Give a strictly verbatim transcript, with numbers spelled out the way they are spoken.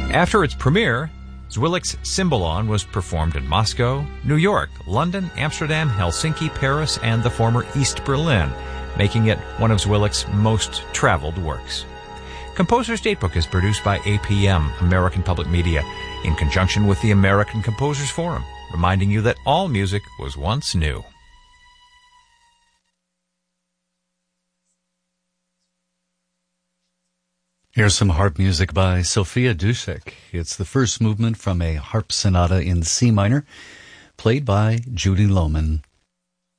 After its premiere, Zwilic's Cymbalon was performed in Moscow, New York, London, Amsterdam, Helsinki, Paris, and the former East Berlin, making it one of Zwilic's most traveled works. Composer's Datebook is produced by A P M, American Public Media, in conjunction with the American Composers Forum, reminding you that all music was once new. Here's some harp music by Sofia Dušek. It's the first movement from a harp sonata in C minor, played by Judy Lohman.